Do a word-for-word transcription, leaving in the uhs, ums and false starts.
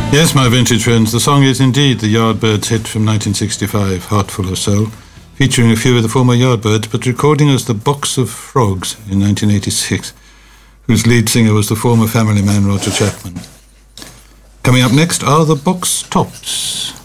Yes, my vintage friends, the song is indeed the Yardbirds hit from nineteen sixty-five, Heart Full of Soul, featuring a few of the former Yardbirds, but recording as the Box of Frogs in nineteen eighty-six, whose lead singer was the former Family man Roger Chapman. Coming up next are the Box Tops.